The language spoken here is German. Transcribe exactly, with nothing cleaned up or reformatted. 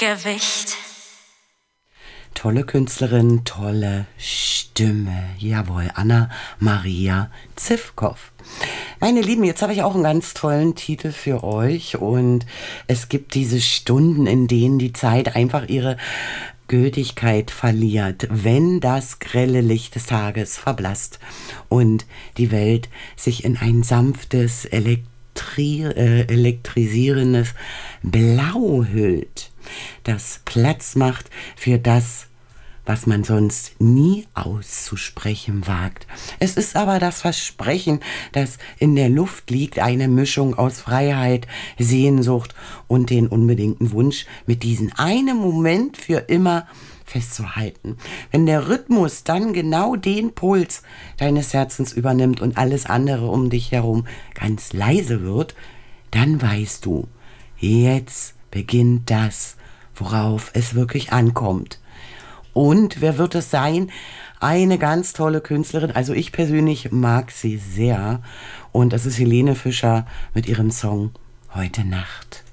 Gewicht. Tolle Künstlerin, tolle Stimme. Jawohl, Anna-Maria Zivkow. Meine Lieben, jetzt habe ich auch einen ganz tollen Titel für euch und es gibt diese Stunden, in denen die Zeit einfach ihre Gültigkeit verliert, wenn das grelle Licht des Tages verblasst und die Welt sich in ein sanftes, elektri- äh, elektrisierendes Blau hüllt, das Platz macht für das, was man sonst nie auszusprechen wagt. Es ist aber das Versprechen, das in der Luft liegt, eine Mischung aus Freiheit, Sehnsucht und den unbedingten Wunsch, mit diesem einen Moment für immer festzuhalten. Wenn der Rhythmus dann genau den Puls deines Herzens übernimmt und alles andere um dich herum ganz leise wird, dann weißt du, jetzt beginnt das, worauf es wirklich ankommt. Und wer wird es sein? Eine ganz tolle Künstlerin. Also ich persönlich mag sie sehr. Und das ist Helene Fischer mit ihrem Song Heute Nacht.